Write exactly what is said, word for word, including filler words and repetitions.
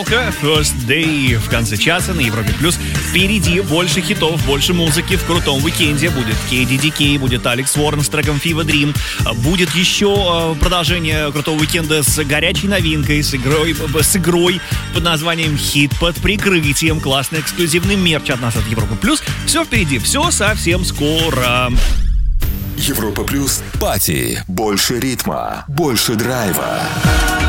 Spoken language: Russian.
First Day в конце часа на Европе Плюс. Впереди больше хитов, больше музыки в крутом уикенде. Будет кей ди ди кей, будет Алекс Уоррен с треком Fever Dream. Будет еще продолжение крутого уикенда с горячей новинкой, с игрой, с игрой под названием «Хит под прикрытием». Классный эксклюзивный мерч от нас от Европы Плюс. Все впереди, все совсем скоро. Европа Плюс. Пати. Больше ритма, больше драйва.